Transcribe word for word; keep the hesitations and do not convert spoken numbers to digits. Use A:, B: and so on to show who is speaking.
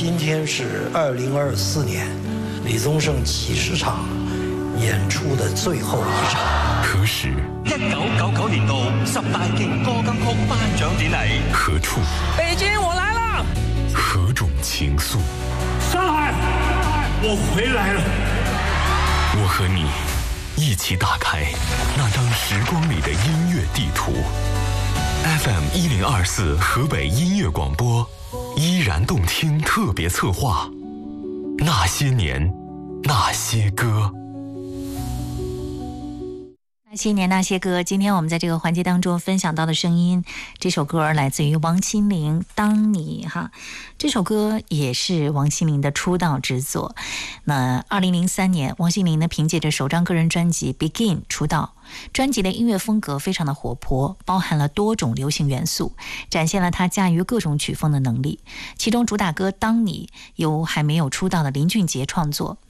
A: 今天是二零二四年李宗盛几十场演出的最后一场。
B: 何时？
C: 一九九九年度十大勁歌金曲頒獎典禮。
B: 何處？
D: 北京，我來了。
B: 何種情愫？
E: 上海，我回來了。
B: 我和你一起打開那張時光裡的音樂地圖。F M 一零二四河北音樂廣播，依然動聽特別策劃，那些年，那些歌。
F: 那些年那些歌，今天我们在这个环节当中分享到的声音，这首歌来自于王心凌《当你》哈，这首歌也是王心凌的出道之作。那二零零三年，王心凌呢凭借着首张个人专辑《Begin》出道。专辑的音乐风格非常的活泼，包含了多种流行元素，展现了他驾驭各种曲风的能力。其中主打歌《当你》由还没有出道的林俊杰创作，